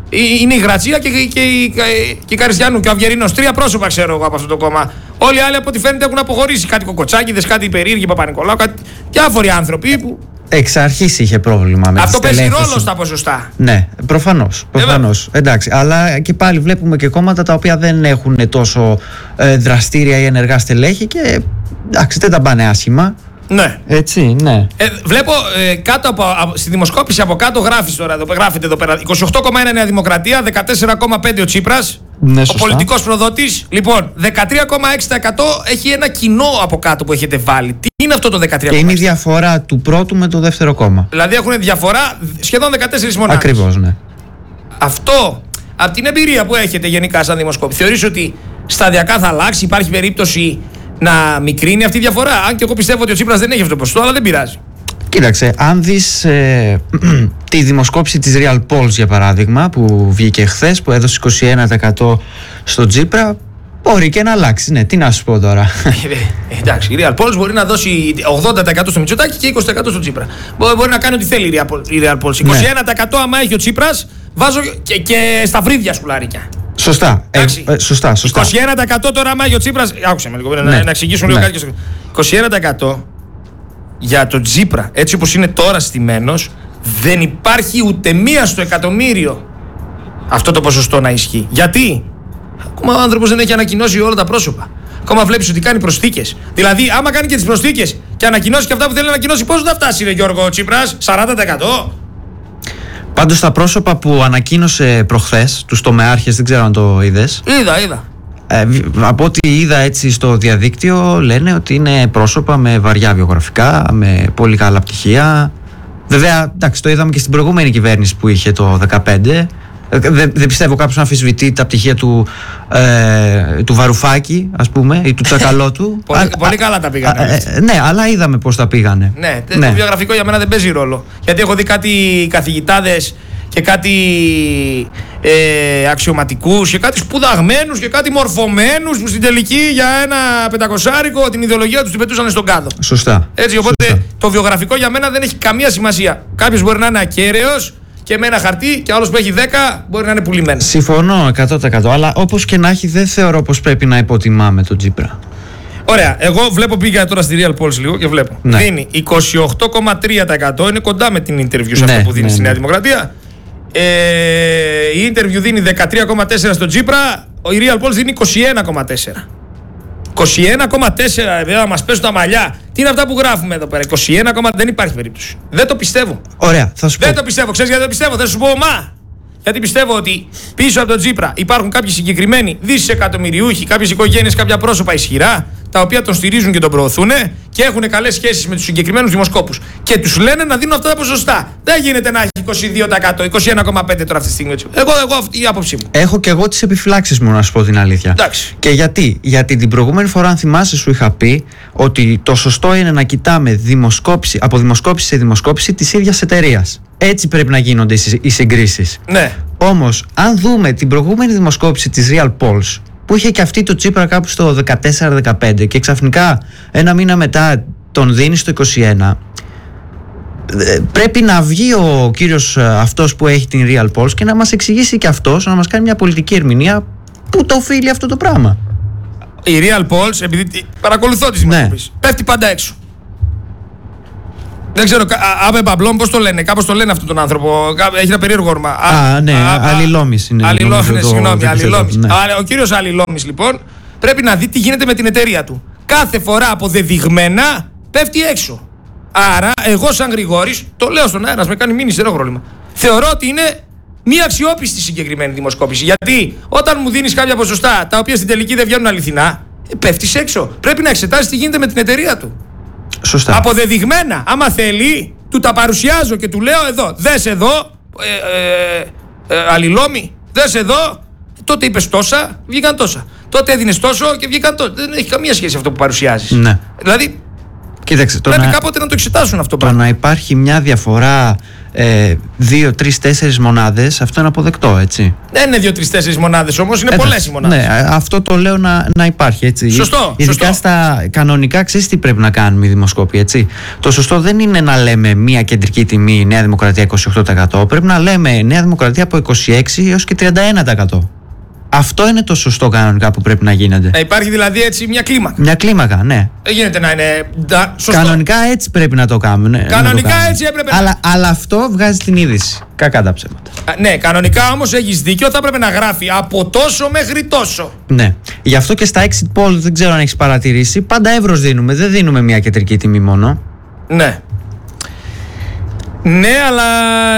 Είναι η Γρατσία και, και, και, και η Καριστιανού και ο Αυγερινός. Τρία πρόσωπα ξέρω εγώ από αυτό το κόμμα. Όλοι οι άλλοι από ό,τι φαίνεται έχουν αποχωρήσει. Κάτι κοκοτσάκηδες, κάτι περίεργοι Παπα-Νικολάου, κάτι... διάφοροι άνθρωποι που. Εξ αρχής είχε πρόβλημα με αυτό τη παίζει ρόλο στα ποσοστά. Ναι, προφανώς. προφανώς. Ε, Εντάξει, αλλά και πάλι βλέπουμε και κόμματα τα οποία δεν έχουν τόσο ε, δραστήρια ή ενεργά στελέχη και εντάξει, δεν τα πάνε άσχημα. Ναι. Έτσι, ναι. Ε, βλέπω ε, κάτω από, από, στη δημοσκόπηση από κάτω γράφεις τώρα, εδώ, γράφεται εδώ πέρα είκοσι οκτώ κόμμα ένα Νέα Δημοκρατία, δεκατέσσερα κόμμα πέντε ο Τσίπρας, ναι, ο πολιτικός προδότης. Λοιπόν, δεκατρία κόμμα έξι τοις εκατό έχει ένα κοινό από κάτω που έχετε βάλει. Τι είναι αυτό το δεκατρία κόμμα έξι τοις εκατό? Και είναι η διαφορά του πρώτου με το δεύτερο κόμμα. Δηλαδή έχουν διαφορά σχεδόν δεκατέσσερις μονάδες. Ακριβώς, ναι. Αυτό, από την εμπειρία που έχετε γενικά σαν δημοσκόπη, θεωρείς ότι σταδιακά θα αλλάξει, υπάρχει περίπτωση να μικρύνει αυτή η διαφορά? Αν και εγώ πιστεύω ότι ο Τσίπρας δεν έχει αυτό το ποσοστό, αλλά δεν πειράζει. Κοίταξε, αν δεις ε, τη δημοσκόπηση της Real Polls για παράδειγμα που βγήκε χθες, που έδωσε είκοσι ένα τοις εκατό στον Τσίπρα, μπορεί και να αλλάξει. Ναι, τι να σου πω τώρα. Ε, εντάξει, η Real Polls μπορεί να δώσει ογδόντα τοις εκατό στο Μητσοτάκη και είκοσι τοις εκατό στον Τσίπρα. Μπορεί να κάνει ό,τι θέλει η Real Polls. είκοσι ένα τοις εκατό άμα έχει ο Τσίπρας, βάζω και, και στα βρύδια σκουλάρικια. Σωστά. Ε, ε, σωστά, σωστά. είκοσι ένα τοις εκατό τώρα άμα έχει ο Τσίπρας. Άκουσε με λίγο, ναι, να, να εξηγήσουν λίγο ναι. κάτι. είκοσι ένα τοις εκατό για τον Τσίπρα, έτσι όπως είναι τώρα στημένος, δεν υπάρχει ούτε μία στο εκατομμύριο αυτό το ποσοστό να ισχύει. Γιατί? Ακόμα ο άνθρωπος δεν έχει ανακοινώσει όλα τα πρόσωπα. Ακόμα βλέπεις ότι κάνει προσθήκες. Δηλαδή, άμα κάνει και τις προσθήκες και ανακοινώσει και αυτά που θέλει να ανακοινώσει, πώς θα φτάσει, ρε Γιώργο Τσίπρας, σαράντα τοις εκατό? Πάντως τα πρόσωπα που ανακοίνωσε προχθές, τους τομεάρχες, δεν ξέρω αν το είδες. Είδα, είδα. Ε, από ό,τι είδα έτσι στο διαδίκτυο, λένε ότι είναι πρόσωπα με βαριά βιογραφικά, με πολύ καλά πτυχία. Βέβαια, εντάξει, το είδαμε και στην προηγούμενη κυβέρνηση που είχε το δεκαπέντε. Δεν, δεν πιστεύω κάποιος να αμφισβητεί τα πτυχία του, ε, του Βαρουφάκη, ας πούμε, ή του Τσακαλώτου. πολύ, α, πολύ καλά τα πήγανε. Α, ε, ναι, αλλά είδαμε πώς τα πήγανε. Ναι, ναι, το βιογραφικό για μένα δεν παίζει ρόλο. Γιατί έχω δει κάτι καθηγητάδες και κάτι ε, αξιωματικούς και κάτι σπουδαγμένους και κάτι μορφωμένους που στην τελική για ένα πεντακοσάρικο την ιδεολογία τους την πετούσαν στον κάδο. Σωστά. Έτσι, οπότε Σωστά. το βιογραφικό για μένα δεν έχει καμία σημασία. Κάποιος μπορεί να είναι ακέραιος και με ένα χαρτί και άλλος που έχει δέκα μπορεί να είναι πουλημένο. Συμφωνώ εκατό τοις εκατό, αλλά όπως και να έχει δεν θεωρώ πως πρέπει να υποτιμάμε τον Τσίπρα. Ωραία, εγώ βλέπω, πήγα τώρα στη Real Polls λίγο και βλέπω. Ναι. Δίνει είκοσι οκτώ κόμμα τρία τοις εκατό, είναι κοντά με την interview σε ναι, αυτό που δίνει ναι, στη ναι. Νέα Δημοκρατία. Ε, η interview δίνει δεκατρία κόμμα τέσσερα στον Τσίπρα, η Real Polls δίνει είκοσι ένα κόμμα τέσσερα. είκοσι ένα κόμμα τέσσερα, βέβαια, να μας πέσουν τα μαλλιά. Τι είναι αυτά που γράφουμε εδώ πέρα? είκοσι ένα, δεν υπάρχει περίπτωση. Δεν το πιστεύω. Ωραία, θα σου πω. Δεν το πιστεύω. Ξέρεις γιατί δεν το πιστεύω? Θα σου πω, μα. Γιατί πιστεύω ότι πίσω από τον Τσίπρα υπάρχουν κάποιοι συγκεκριμένοι δισεκατομμυριούχοι, κάποιες οικογένειες, κάποια πρόσωπα ισχυρά, τα οποία τον στηρίζουν και τον προωθούν και έχουν καλές σχέσεις με τους συγκεκριμένους δημοσκόπους. Και τους λένε να δίνουν αυτά τα ποσοστά. Δεν γίνεται να έχει είκοσι δύο τοις εκατό, είκοσι ένα κόμμα πέντε τοις εκατό τώρα αυτή τη στιγμή. Εγώ, εγώ αυτή η άποψή μου. Έχω και εγώ τις επιφυλάξεις μου, να σου πω την αλήθεια. Εντάξει. Και γιατί? Γιατί την προηγούμενη φορά, αν θυμάσαι, σου είχα πει ότι το σωστό είναι να κοιτάμε δημοσκόπηση, από δημοσκόπηση σε δημοσκόπηση της ίδιας εταιρείας. Έτσι πρέπει να γίνονται οι συγκρίσεις. Ναι. Όμως, αν δούμε την προηγούμενη δημοσκόπηση της Real Polls, που είχε και αυτή το Τσίπρα κάπου στο δεκατέσσερα δεκαπέντε και ξαφνικά ένα μήνα μετά τον δίνει στο είκοσι ένα, πρέπει να βγει ο κύριος αυτός που έχει την Real Polls και να μας εξηγήσει και αυτός, να μας κάνει μια πολιτική ερμηνεία που το οφείλει αυτό το πράγμα. Η Real Polls, επειδή παρακολουθώ τις δημοσκοπήσεις, ναι, πέφτει πάντα έξω. Δεν ξέρω, Άβε Μπαμπλόν, πώς το λένε, κάπως το λένε αυτόν τον άνθρωπο. Έχει ένα περίεργο όρμα. Α, ναι, Αλληλόμης είναι. Αλληλόμης, ναι, συγγνώμη, Αλληλόμης. Ο κύριος Αλληλόμης, λοιπόν, πρέπει να δει τι γίνεται με την εταιρεία του. Κάθε φορά αποδεδειγμένα πέφτει έξω. Άρα, εγώ σαν Γρηγόρης, το λέω στον αέρα, με κάνει μήνυση, δεν έχω πρόβλημα. Θεωρώ ότι είναι μία αξιόπιστη συγκεκριμένη δημοσκόπηση. Γιατί όταν μου δίνεις κάποια ποσοστά τα οποία στην τελική δεν βγαίνουν αληθινά, πέφτεις έξω. Πρέπει να εξετάσεις τι γίνεται με την εταιρεία του. Σωστά. Αποδεδειγμένα. Άμα θέλει, του τα παρουσιάζω και του λέω εδώ, δες εδώ, ε, ε, ε, Αλληλόμη, δες εδώ, τότε είπες τόσα, βγήκαν τόσα. Τότε έδινες τόσο και βγήκαν τόσα. Δεν έχει καμία σχέση αυτό που παρουσιάζεις. Ναι. Δηλαδή, κοίταξε, πρέπει να, κάποτε να το εξετάσουν αυτό. Το να υπάρχει μια διαφορά ε, δύο, τρεις, τέσσερις μονάδες, αυτό είναι αποδεκτό, έτσι. Δεν είναι δύο, τρεις, τέσσερις μονάδες όμως, είναι Εντάξει, πολλές οι μονάδες. Ναι, αυτό το λέω να, να υπάρχει, έτσι. Σωστό. Ειδικά σωστό. στα κανονικά, ξέρεις τι πρέπει να κάνουμε οι δημοσκόποι, έτσι. Το σωστό δεν είναι να λέμε μία κεντρική τιμή Νέα Δημοκρατία είκοσι οκτώ τοις εκατό. Πρέπει να λέμε Νέα Δημοκρατία από είκοσι έξι έως και τριάντα ένα τοις εκατό. Αυτό είναι το σωστό κανονικά που πρέπει να γίνεται. Να υπάρχει δηλαδή έτσι μια κλίμακα. Μια κλίμακα, ναι. Δεν γίνεται να είναι. Σωστό. Κανονικά έτσι πρέπει να το κάνουμε. Ναι, Κανονικά το κάνουμε. έτσι έπρεπε αλλά, να. Αλλά αυτό βγάζει την είδηση. Κακά τα ψέματα. Α, ναι, κανονικά όμως έχεις δίκιο, θα έπρεπε να γράφει από τόσο μέχρι τόσο. Ναι. Γι' αυτό και στα exit poll, δεν ξέρω αν έχεις παρατηρήσει, πάντα εύρος δίνουμε. Δεν δίνουμε μια κεντρική τιμή μόνο. Ναι. Ναι, αλλά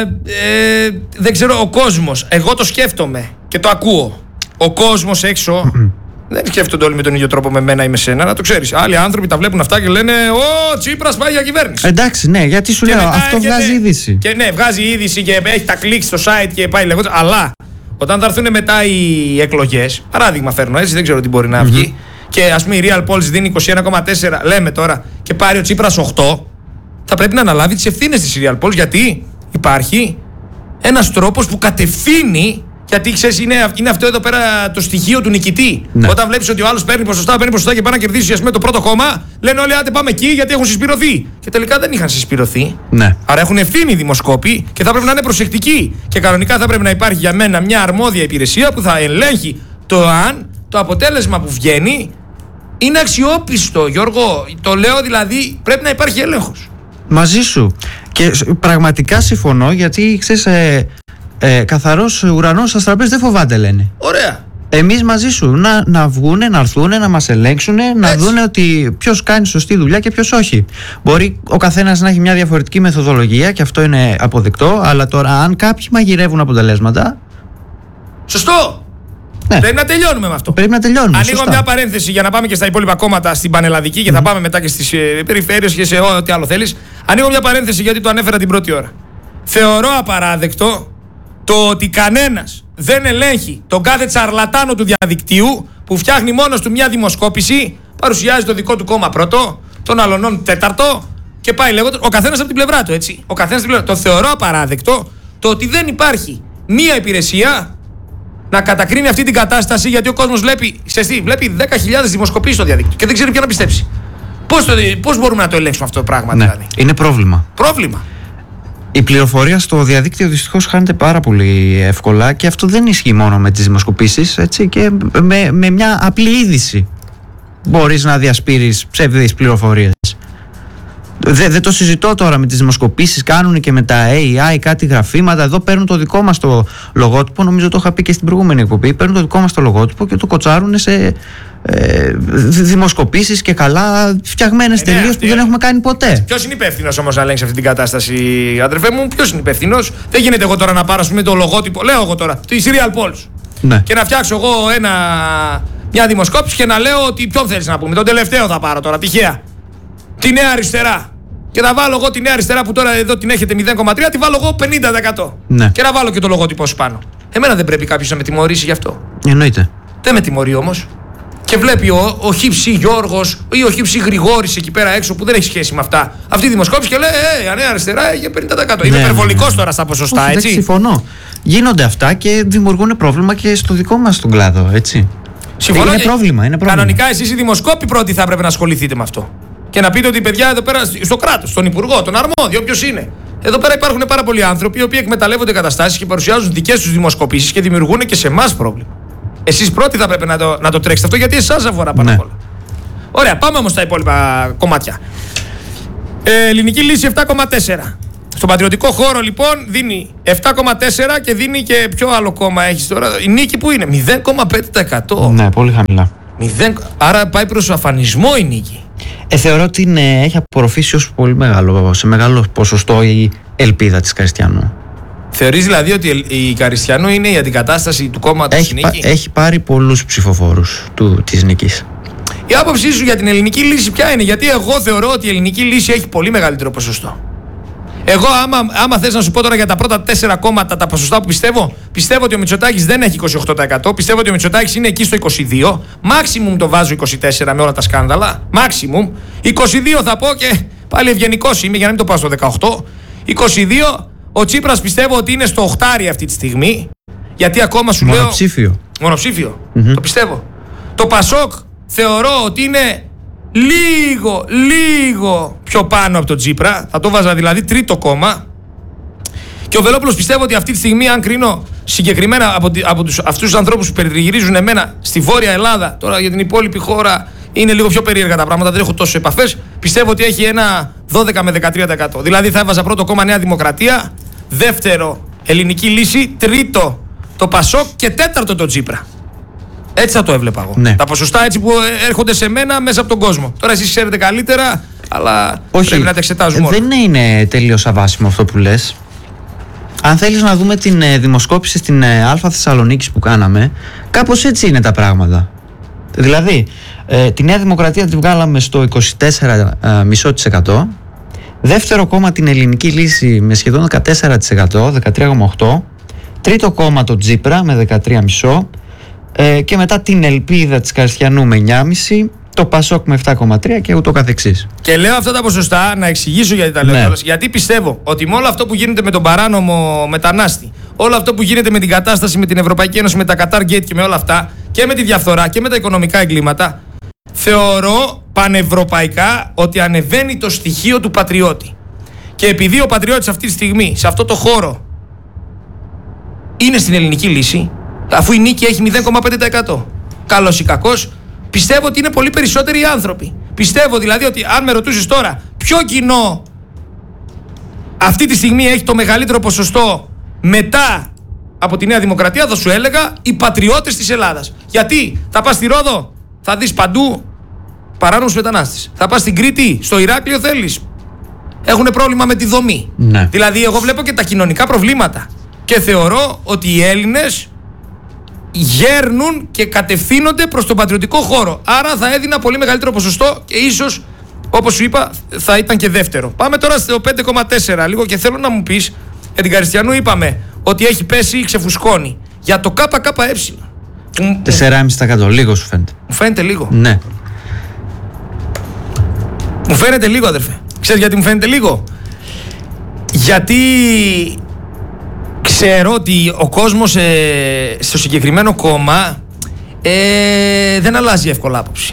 ε, δεν ξέρω, ο κόσμος, εγώ το σκέφτομαι και το ακούω. Ο κόσμος έξω δεν σκέφτονται όλοι με τον ίδιο τρόπο με μένα ή με σένα, να το ξέρεις. Άλλοι άνθρωποι τα βλέπουν αυτά και λένε «Ω, Τσίπρας πάει για κυβέρνηση». Εντάξει, ναι, γιατί σου και λέω, αυτό έρχεται, βγάζει είδηση. Και ναι, βγάζει είδηση και έχει τα κλικ στο site και πάει λέγοντας. Αλλά όταν θα έρθουν μετά οι εκλογές, παράδειγμα φέρνω έτσι, δεν ξέρω τι μπορεί να βγει, mm-hmm. και ας πούμε η Real Polls δίνει είκοσι ένα κόμμα τέσσερα, λέμε τώρα, και πάρει ο Τσίπρας οκτώ, θα πρέπει να αναλάβει τις ευθύνες της Real Polls, γιατί υπάρχει ένας τρόπος που κατευθύνει. Γιατί ξέρεις, είναι, είναι αυτό εδώ πέρα το στοιχείο του νικητή. Ναι. Όταν βλέπεις ότι ο άλλος παίρνει ποσοστά, παίρνει ποσοστά και πάει να κερδίσει, ας πούμε, το πρώτο κόμμα, λένε όλοι άντε πάμε εκεί γιατί έχουν συσπηρωθεί. Και τελικά δεν είχαν συσπηρωθεί. Ναι. Άρα έχουν ευθύνη οι δημοσκόποι και θα πρέπει να είναι προσεκτικοί. Και κανονικά θα πρέπει να υπάρχει για μένα μια αρμόδια υπηρεσία που θα ελέγχει το αν το αποτέλεσμα που βγαίνει είναι αξιόπιστο. Γιώργο, το λέω δηλαδή, πρέπει να υπάρχει έλεγχος. Μαζί σου. Και πραγματικά συμφωνώ, γιατί ξέρεις. Ε... Ε, καθαρός ουρανός αστραπές δεν φοβάται, λένε. Ωραία. Εμείς μαζί σου να, να βγούνε, να έρθουνε, να μας ελέγξουνε, να δούνε ότι ποιος κάνει σωστή δουλειά και ποιος όχι. Μπορεί ο καθένας να έχει μια διαφορετική μεθοδολογία και αυτό είναι αποδεκτό, αλλά τώρα αν κάποιοι μαγειρεύουν αποτελέσματα. Σωστό! Ναι. Πρέπει να τελειώνουμε με αυτό. Πρέπει να τελειώνουμε. Ανοίγω σωστά. μια παρένθεση για να πάμε και στα υπόλοιπα κόμματα στην πανελλαδική και mm. θα πάμε μετά και στις ε, περιφέρειες και σε ό,τι άλλο θέλεις. Ανοίγω μια παρένθεση γιατί το ανέφερα την πρώτη ώρα. Θεωρώ απαράδεκτο το ότι κανένας δεν ελέγχει τον κάθε τσαρλατάνο του διαδικτύου που φτιάχνει μόνος του μια δημοσκόπηση, παρουσιάζει το δικό του κόμμα πρώτο, τον αλλονών τέταρτο και πάει λέγοντας, ο καθένας από την πλευρά του, έτσι. Ο καθένας από την πλευρά του. Το θεωρώ απαράδεκτο το ότι δεν υπάρχει μια υπηρεσία να κατακρίνει αυτή την κατάσταση, γιατί ο κόσμος βλέπει, τι, βλέπει δέκα χιλιάδες δημοσκοπήσεις στο διαδίκτυο και δεν ξέρει ποιο να πιστέψει. Πώς, το, πώς μπορούμε να το ελέγξουμε αυτό το πράγμα, ναι, δηλαδή. Είναι πρόβλημα. Πρόβλημα. Η πληροφορία στο διαδίκτυο δυστυχώς χάνεται πάρα πολύ εύκολα και αυτό δεν ισχύει μόνο με τις δημοσκοπήσεις, έτσι, και με, με μια απλή είδηση μπορείς να διασπείρεις ψευδείς πληροφορίες. Δεν δε το συζητώ τώρα με τις δημοσκοπήσεις, κάνουν και με τα έι άι κάτι γραφήματα. Εδώ παίρνουν το δικό μας το λογότυπο, νομίζω το είχα πει και στην προηγούμενη εκπομπή. Παίρνουν το δικό μας το λογότυπο και το κοτσάρουν σε ε, δημοσκοπήσεις και καλά φτιαγμένες ε, τελείως ναι, που δεν έχουμε κάνει ποτέ. Ποιος είναι υπεύθυνος όμως να ελέγξει αυτή την κατάσταση, αδερφέ μου, ποιος είναι υπεύθυνος? Δεν γίνεται εγώ τώρα να πάρω με το λογότυπο, λέω εγώ τώρα, τη Real Polls, ναι, και να φτιάξω εγώ ένα, μια δημοσκόπηση και να λέω ότι ποιον θέλεις να πούμε. Τον τελευταίο θα πάρω τώρα, τυχαία. Τη Νέα Αριστερά. Και θα βάλω εγώ τη Νέα Αριστερά που τώρα εδώ την έχετε μηδέν κόμμα τρία, τη βάλω εγώ πενήντα τοις εκατό. Ναι. Και να βάλω και το λογότυπο σου πάνω. Εμένα δεν πρέπει κάποιος να με τιμωρήσει γι' αυτό. Εννοείται. Δεν με τιμωρεί όμως. Και βλέπει ο, ο Χύψη Γιώργος ή ο Χύψη Γρηγόρης εκεί πέρα έξω που δεν έχει σχέση με αυτά. Αυτή η δημοσκόπηση και λέει: Ε, η Νέα Αριστερά έχει πενήντα τοις εκατό. Ναι, είμαι υπερβολικός ναι, ναι. τώρα στα ποσοστά, όχι, έτσι. Συμφωνώ. Γίνονται αυτά και δημιουργούν πρόβλημα και στο δικό μας τον κλάδο, έτσι. Συμφωνώ. Είναι πρόβλημα, είναι πρόβλημα. Κανονικά εσείς οι δημοσκόποι πρώτοι θα έπρεπε να ασχοληθείτε με αυτό. Και να πείτε ότι παιδιά εδώ πέρα στο κράτος, στον υπουργό, τον αρμόδιο, όποιος είναι. Εδώ πέρα υπάρχουν πάρα πολλοί άνθρωποι οι οποίοι εκμεταλλεύονται καταστάσεις και παρουσιάζουν δικές τους δημοσκοπήσεις και δημιουργούν και σε εμάς πρόβλημα. Εσείς πρώτοι θα πρέπει να το, να το τρέξετε αυτό, γιατί εσάς αφορά πάνω απ' όλα. Ωραία, πάμε όμως στα υπόλοιπα κομμάτια. Ε, ελληνική λύση επτά κόμμα τέσσερα. Στον πατριωτικό χώρο λοιπόν δίνει επτά κόμμα τέσσερα και δίνει και ποιο άλλο κόμμα έχεις τώρα? Η νίκη που είναι μηδέν κόμμα πέντε τοις εκατό. Ναι, πολύ χαμηλά. μηδέν, άρα πάει προς αφανισμό η νίκη. Ε, θεωρώ ότι είναι, έχει απορροφήσει ως πολύ μεγάλο, σε μεγάλο ποσοστό η ελπίδα της Καριστιανού. Θεωρείς δηλαδή ότι η Καριστιανού είναι η αντικατάσταση του κόμματος έχει, νίκη? Πα, έχει πάρει πολλούς ψηφοφόρους του, της νίκης. Η άποψή σου για την ελληνική λύση ποια είναι? Γιατί εγώ θεωρώ ότι η ελληνική λύση έχει πολύ μεγαλύτερο ποσοστό. Εγώ άμα, άμα θες να σου πω τώρα για τα πρώτα τέσσερα κόμματα τα ποσοστά που πιστεύω, πιστεύω ότι ο Μητσοτάκης δεν έχει είκοσι οκτώ τοις εκατό, πιστεύω ότι ο Μητσοτάκης είναι εκεί στο είκοσι δύο τοις εκατό, maximum το βάζω είκοσι τέσσερα τοις εκατό με όλα τα σκάνδαλα, maximum, είκοσι δύο τοις εκατό θα πω και πάλι ευγενικός είμαι για να μην το πάω στο δεκαοκτώ τοις εκατό, είκοσι δύο τοις εκατό Ο Τσίπρας πιστεύω ότι είναι στο οχτάρι αυτή τη στιγμή. Γιατί ακόμα σου Μονοψήφιο. λέω. Μονοψήφιο. Mm-hmm. Το πιστεύω. Το Πασόκ θεωρώ ότι είναι λίγο, λίγο πιο πάνω από τον Τσίπρα. Θα το βάζα δηλαδή τρίτο κόμμα. Και ο Βελόπουλος πιστεύω ότι αυτή τη στιγμή, αν κρίνω συγκεκριμένα από, από τους, αυτούς τους ανθρώπους που περιγυρίζουν εμένα στη Βόρεια Ελλάδα, τώρα για την υπόλοιπη χώρα είναι λίγο πιο περίεργα τα πράγματα, δεν έχω τόσες επαφές, πιστεύω ότι έχει ένα δώδεκα με δεκατρία τοις εκατό. Δηλαδή θα έβαζα πρώτο κόμμα Νέα Δημοκρατία, δεύτερο Ελληνική Λύση, τρίτο το Πασόκ και τέταρτο το Τσίπρα. Έτσι θα το έβλεπα εγώ. Ναι. Τα ποσοστά έτσι που έρχονται σε μένα μέσα από τον κόσμο. Τώρα εσείς ξέρετε καλύτερα, αλλά όχι, πρέπει να τα εξετάζουμε όλα. Δεν είναι τελείως αβάσιμο αυτό που λες. Αν θέλεις να δούμε την ε, δημοσκόπηση στην ε, Αλφα Θεσσαλονίκης που κάναμε, κάπως έτσι είναι τα πράγματα. Δηλαδή, ε, τη Νέα Δημοκρατία τη βγάλαμε στο είκοσι τέσσερα κόμμα πέντε τοις εκατό, δεύτερο κόμμα την Ελληνική Λύση με σχεδόν δεκατέσσερα τοις εκατό, δεκατρία κόμμα οκτώ τοις εκατό, τρίτο κόμμα το Τσίπρα με δεκατρία κόμμα πέντε τοις εκατό, ε, και μετά την Ελπίδα της Καριστιανού με εννιά κόμμα πέντε τοις εκατό, το Πασόκ με επτά κόμμα τρία και ούτω καθεξής. Και λέω αυτά τα ποσοστά να εξηγήσω γιατί τα λέω. Ναι. Γιατί πιστεύω ότι με όλο αυτό που γίνεται με τον παράνομο μετανάστη, όλο αυτό που γίνεται με την κατάσταση με την Ευρωπαϊκή Ένωση, με τα Qatar Gate και με όλα αυτά, και με τη διαφθορά και με τα οικονομικά εγκλήματα, θεωρώ πανευρωπαϊκά ότι ανεβαίνει το στοιχείο του πατριώτη. Και επειδή ο πατριώτης αυτή τη στιγμή, σε αυτό το χώρο, είναι στην Ελληνική Λύση, αφού η νίκη έχει μηδέν κόμμα πέντε τοις εκατό, καλός ή κακός, πιστεύω ότι είναι πολύ περισσότεροι οι άνθρωποι. Πιστεύω δηλαδή ότι αν με ρωτούσες τώρα ποιο κοινό αυτή τη στιγμή έχει το μεγαλύτερο ποσοστό μετά από τη Νέα Δημοκρατία, θα σου έλεγα οι πατριώτες της Ελλάδας. Γιατί θα πας στη Ρόδο, θα δεις παντού παράνομους μετανάστες. Θα πας στην Κρήτη, στο Ηράκλειο θέλεις. Έχουν πρόβλημα με τη δομή. Ναι. Δηλαδή εγώ βλέπω και τα κοινωνικά προβλήματα. Και θεωρώ ότι οι Έλληνες γέρνουν και κατευθύνονται προς τον πατριωτικό χώρο. Άρα θα έδινα πολύ μεγαλύτερο ποσοστό και ίσως, όπως σου είπα, θα ήταν και δεύτερο. Πάμε τώρα στο πέντε κόμμα τέσσερα λίγο και θέλω να μου πεις, για την Καριστιανού είπαμε ότι έχει πέσει ή ξεφουσκώνει. Για το ΚΚΕ. τέσσερα κόμμα πέντε τοις εκατό, λίγο σου φαίνεται. Μου φαίνεται λίγο. Ναι. Μου φαίνεται λίγο, αδερφέ. Ξέρεις γιατί μου φαίνεται λίγο? Γιατί ξέρω ότι ο κόσμος ε, στο συγκεκριμένο κόμμα ε, δεν αλλάζει εύκολα άποψη.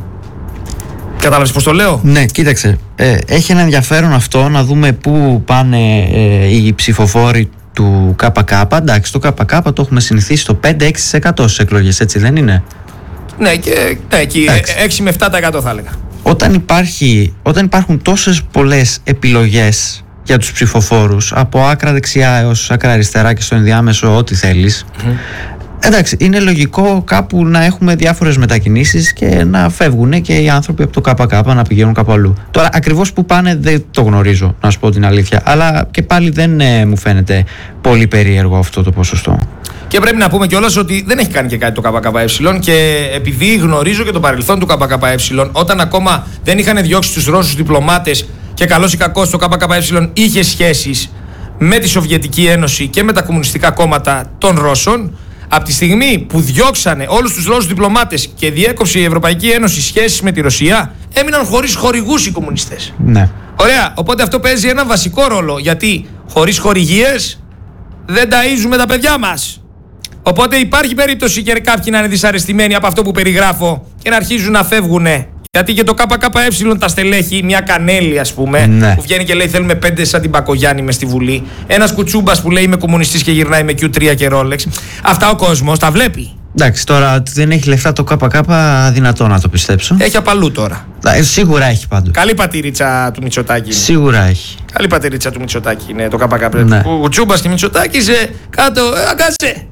Κατάλαβες πως το λέω? Ναι, κοίταξε. Ε, έχει ένα ενδιαφέρον αυτό να δούμε πού πάνε ε, οι ψηφοφόροι του ΚΚ. Εντάξει, το ΚΚ το έχουμε συνηθίσει στο πέντε με έξι τοις εκατό στις εκλογές, έτσι δεν είναι? Ναι, και, ναι, εκεί έξι με επτά τοις εκατό θα έλεγα. Όταν, υπάρχει, όταν υπάρχουν τόσες πολλές επιλογές για τους ψηφοφόρους, από άκρα δεξιά έως άκρα αριστερά και στο ενδιάμεσο ό,τι θέλεις, mm-hmm. εντάξει, είναι λογικό κάπου να έχουμε διάφορες μετακινήσεις και να φεύγουν και οι άνθρωποι από το ΚΚ να πηγαίνουν κάπου αλλού. Τώρα ακριβώς που πάνε δεν το γνωρίζω, να σου πω την αλήθεια, αλλά και πάλι δεν ε, μου φαίνεται πολύ περίεργο αυτό το ποσοστό. Και πρέπει να πούμε κιόλας ότι δεν έχει κάνει και κάτι το ΚΚΕ, και επειδή γνωρίζω και το παρελθόν του ΚΚΕ, όταν ακόμα δεν είχαν διώξει τους Ρώσους διπλωμάτες και καλώς ή κακώς το ΚΚΕ είχε σχέσεις με τη Σοβιετική Ένωση και με τα κομμουνιστικά κόμματα των Ρώσων, από τη στιγμή που διώξανε όλους τους Ρώσους διπλωμάτες και διέκοψε η Ευρωπαϊκή Ένωση σχέσεις με τη Ρωσία, έμειναν χωρίς χορηγούς οι κομμουνιστές. Ναι. Ωραία, οπότε αυτό παίζει ένα βασικό ρόλο, γιατί χωρίς χορηγίες δεν ταΐζουμε τα παιδιά μας. Οπότε υπάρχει περίπτωση και κάποιοι να είναι δυσαρεστημένοι από αυτό που περιγράφω και να αρχίζουν να φεύγουν. Γιατί και το ΚΚΕ τα στελέχη, μια Κανέλη ας πούμε, ναι. που βγαίνει και λέει θέλουμε πέντε σαν την Μπακογιάννη μες στη Βουλή. Ένας Κουτσούμπας που λέει είμαι κομμουνιστής και γυρνάει με κιου τρία και Ρόλεξ. Αυτά ο κόσμος τα βλέπει. Εντάξει, τώρα δεν έχει λεφτά το ΚΚ, δυνατό να το πιστέψω. Έχει απαλού τώρα. Ε, σίγουρα έχει πάντως. Καλή πατήριτσα του Μητσοτάκη. Σίγουρα έχει. Καλή πατήριτσα του Μητσοτάκη είναι το ΚΚΕ. Ναι. Ο Κουτσούμπας και Μητσοτάκης κάτω, ε, αγκάσε.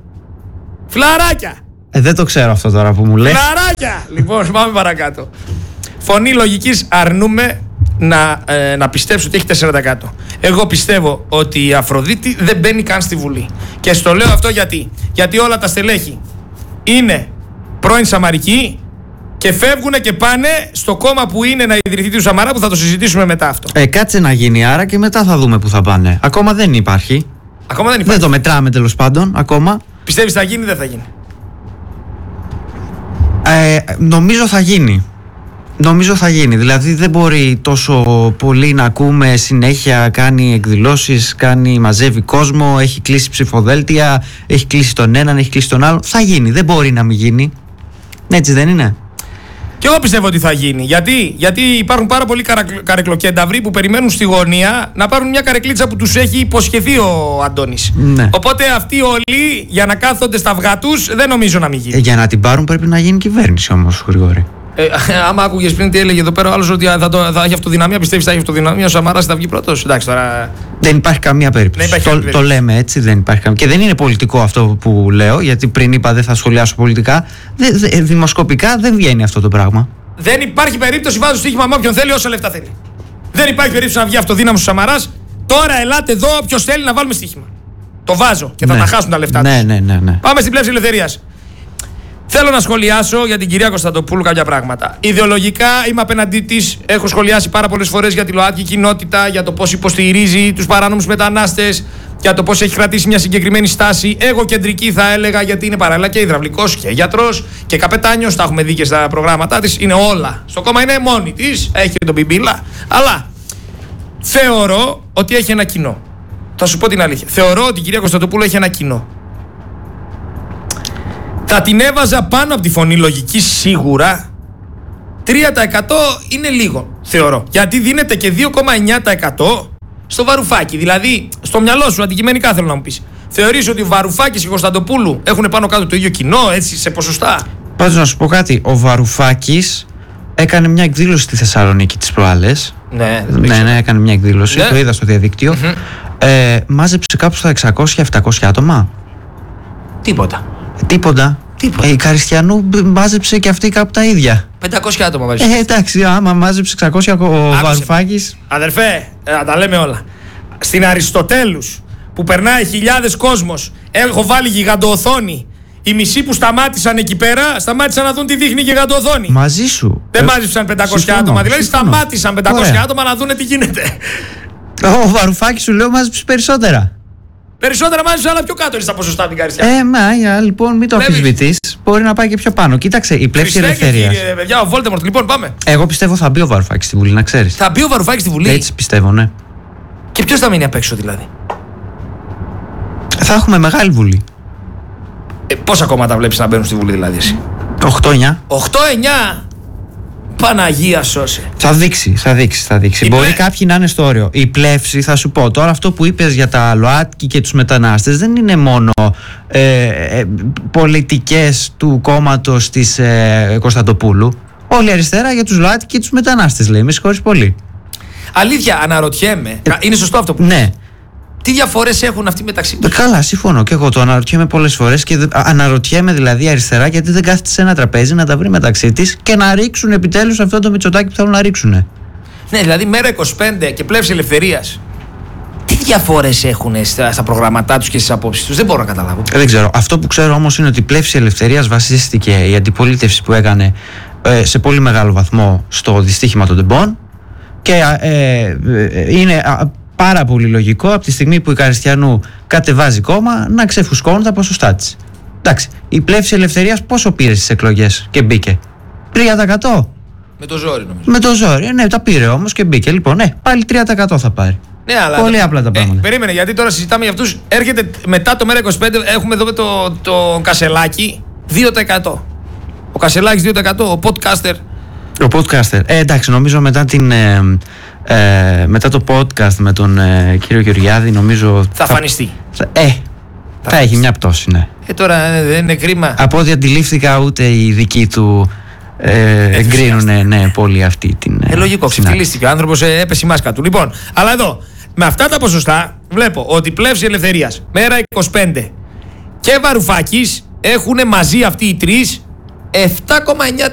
Φλαράκια. Ε, δεν το ξέρω αυτό τώρα που μου λες. Φλαράκια. Λοιπόν, πάμε παρακάτω. Φωνή λογικής αρνούμε να, ε, να πιστέψω ότι έχει τέσσερα τοις εκατό. Εγώ πιστεύω ότι η Αφροδίτη δεν μπαίνει καν στη Βουλή. Και στο λέω αυτό γιατί. Γιατί όλα τα στελέχη είναι πρώην Σαμαρικοί και φεύγουν και πάνε στο κόμμα που είναι να ιδρυθεί του Σαμαρά, που θα το συζητήσουμε μετά αυτό. Ε, κάτσε να γίνει άρα και μετά θα δούμε που θα πάνε. Ακόμα δεν υπάρχει. Ακόμα δεν υπάρχει. Δεν το μετράμε τέλος πάντων ακόμα. Πιστεύεις θα γίνει ή δεν θα γίνει? Ε, νομίζω θα γίνει. Νομίζω θα γίνει. Δηλαδή δεν μπορεί τόσο πολύ να ακούμε συνέχεια, κάνει εκδηλώσεις, κάνει, μαζεύει κόσμο, έχει κλείσει ψηφοδέλτια, έχει κλείσει τον έναν, έχει κλείσει τον άλλον. Θα γίνει, δεν μπορεί να μην γίνει. Έτσι δεν είναι? Και εγώ πιστεύω ότι θα γίνει. Γιατί, Γιατί υπάρχουν πάρα πολλοί καρεκλοκένταυροι που περιμένουν στη γωνία να πάρουν μια καρεκλίτσα που τους έχει υποσχεθεί ο Αντώνης. Ναι. Οπότε αυτοί όλοι για να κάθονται στα αυγά τους δεν νομίζω να μην γίνει. Ε, για να την πάρουν πρέπει να γίνει κυβέρνηση όμως, Γρηγόρη. Ε, άμα άκουγες πριν τι έλεγε εδώ πέρα ο άλλος ότι θα, το, θα έχει αυτοδυναμία, πιστεύεις θα έχει αυτοδυναμία, ο Σαμαράς θα βγει πρώτος? Εντάξει τώρα. Δεν υπάρχει καμία περίπτωση. Υπάρχει το, καμία το λέμε έτσι, δεν υπάρχει καμία. Και δεν είναι πολιτικό αυτό που λέω, γιατί πριν είπα δεν θα σχολιάσω πολιτικά. Δε, δε, δημοσκοπικά δεν βγαίνει αυτό το πράγμα. Δεν υπάρχει περίπτωση, βάζω στοίχημα με όποιον θέλει, όσα λεφτά θέλει. Δεν υπάρχει περίπτωση να βγει αυτοδύναμος ο Σαμαράς. Τώρα ελάτε εδώ, όποιος θέλει να βάλουμε στοίχημα. Το βάζω και θα Ναι. τα χάσουν τα λεφτά Ναι, τους. ναι, ναι, ναι. Πάμε στην πλεύση ελευθερίας. Θέλω να σχολιάσω για την κυρία Κωνσταντοπούλου κάποια πράγματα. Ιδεολογικά είμαι απέναντί της. Έχω σχολιάσει πάρα πολλές φορές για τη ΛΟΑΤΚΙ κοινότητα, για το πώς υποστηρίζει τους παράνομους μετανάστες, για το πώς έχει κρατήσει μια συγκεκριμένη στάση. Εγώ κεντρική θα έλεγα, γιατί είναι παράλληλα και υδραυλικός και γιατρός και καπετάνιος. Τα έχουμε δει και στα προγράμματά της. Είναι όλα. Στο κόμμα είναι μόνη της. Έχει και τον Μπιμπίλα. Αλλά θεωρώ ότι έχει ένα κοινό. Θα σου πω την αλήθεια. Θεωρώ ότι η κυρία Κωνσταντοπούλου έχει ένα κοινό. Θα την έβαζα πάνω από τη φωνή λογική σίγουρα. τρία τοις εκατό είναι λίγο, θεωρώ. Γιατί δίνεται και δύο κόμμα εννιά τοις εκατό στο Βαρουφάκι. Δηλαδή, στο μυαλό σου, αντικειμενικά θέλω να μου πεις. Θεωρείς ότι ο Βαρουφάκης και η Κωνσταντοπούλου έχουν πάνω κάτω το ίδιο κοινό, έτσι, σε ποσοστά? Πάντως να σου πω κάτι. Ο Βαρουφάκης έκανε μια εκδήλωση στη Θεσσαλονίκη τις προάλλες. Ναι, ναι, ναι, έκανε μια εκδήλωση. Ναι. Το είδα στο διαδικτύο. Mm-hmm. Ε, μάζεψε κάπου στα εξακόσια επτακόσια άτομα. Τίποτα. Τίποτα. Τίποτα. Ε, η Καριστιανού μάζεψε και αυτή κάπου τα ίδια. πεντακόσια άτομα βάζεις. Ε, εντάξει, άμα μάζεψε εξακόσια ο Βαρουφάκης. Αδερφέ, ε, να τα λέμε όλα. Στην Αριστοτέλους που περνάει χιλιάδες κόσμος, έχω βάλει γιγαντοοθόνη. Οι μισοί που σταμάτησαν εκεί πέρα, σταμάτησαν να δουν τι δείχνει η γιγαντοοθόνη. Μαζί σου. Δεν ε, μάζεψαν πεντακόσια συμφωνώ, άτομα. Δηλαδή συμφωνώ. σταμάτησαν πεντακόσια Ωραία. άτομα να δουν τι γίνεται. Ο Βαρουφάκης σου λέω μάζεψε περισσότερα. Περισσότερα μάζεψαν, αλλά πιο κάτω είναι στα ποσοστά από την Καριστιά. Ε, μα, για, λοιπόν, μην το Βλέπεις. αμφισβητείς. Μπορεί να πάει και πιο πάνω. Κοίταξε, η πλεύση Χριστέ και ελευθερίας. Κύριε, παιδιά, ο Βόλτεμορτ. Λοιπόν, πάμε. Εγώ πιστεύω θα μπει ο Βαρουφάκης στη Βουλή, να ξέρεις. Θα μπει ο Βαρουφάκης στη Βουλή. Έτσι πιστεύω, ναι. Και ποιος θα μείνει απ' έξω δηλαδή? Θα έχουμε μεγάλη Βουλή. Ε, πόσα κόμματα βλέπεις να μπαίνουν στη Βουλή δηλαδή εσύ? οκτώ εννιά. οκτώ εννιά. Παναγία σώσε. Θα δείξει, θα δείξει, θα δείξει. Η Μπορεί πλε- κάποιοι να είναι στο όριο. Η πλεύση, θα σου πω τώρα, αυτό που είπες για τα ΛΟΑΤΚΙ και τους μετανάστες δεν είναι μόνο ε, ε, πολιτικές του κόμματος της ε, Κωνσταντοπούλου. Όλη η αριστερά για τους ΛΟΑΤΚΙ και τους μετανάστες λέει. Με συγχωρείς πολύ. Αλήθεια, αναρωτιέμαι. Ε, είναι σωστό αυτό που Ναι. Τι διαφορές έχουν αυτοί μεταξύ τους? Καλά, συμφωνώ και εγώ το αναρωτιέμαι πολλές φορές και δε- αναρωτιέμαι δηλαδή η αριστερά γιατί δεν κάθεται σε ένα τραπέζι να τα βρει μεταξύ της και να ρίξουν επιτέλους αυτό το Μητσοτάκι που θέλουν να ρίξουν. Ναι, δηλαδή μέρα είκοσι πέντε και πλεύση ελευθερίας. Τι διαφορές έχουν στα, στα προγραμματά τους και στις απόψεις τους? Δεν μπορώ να καταλάβω. Δεν ξέρω. Αυτό που ξέρω όμως είναι ότι η πλεύση ελευθερίας βασίστηκε η αντιπολίτευση που έκανε ε, σε πολύ μεγάλο βαθμό στο δυστύχημα των τεμπών και ε, ε, είναι α, πάρα πολύ λογικό από τη στιγμή που η Καριστιανού κατεβάζει κόμμα να ξεφουσκώνουν τα ποσοστά της. Εντάξει, η πλεύση ελευθερίας πόσο πήρε στις εκλογές και μπήκε? τρία τοις εκατό. Με το ζόρι νομίζω. Με το ζόρι, ναι, τα πήρε όμως και μπήκε. Λοιπόν, ναι, πάλι τρία τοις εκατό θα πάρει. Ναι, αλλά Πολύ απλά τα πράγματα. Ε, περίμενε, γιατί τώρα συζητάμε για αυτούς. Έρχεται μετά το μέρα είκοσι πέντε, έχουμε εδώ το, το Κασελάκι δύο τοις εκατό. Ο Κασελάκης δύο τοις εκατό, ο podcaster. Ο podcaster. Ε, εντάξει, νομίζω μετά, την, ε, ε, μετά το podcast με τον ε, κύριο Γεωργιάδη, νομίζω. Θα φανιστεί. Θα, ε, θα, θα έχει μια πτώση, ναι. Ε, τώρα ε, δεν είναι κρίμα. Από ό,τι αντιλήφθηκα, ούτε οι δικοί του ε, εγκρίνουν ναι, πολύ αυτή την. Ε, λογικό, ξεφτυλίστηκε ο άνθρωπος, ε, έπεσε η μάσκα του. Λοιπόν, αλλά εδώ, με αυτά τα ποσοστά, βλέπω ότι πλεύση ελευθερίας, μέρα είκοσι πέντε και Βαρουφάκης έχουν μαζί αυτοί οι τρεις επτά κόμμα εννιά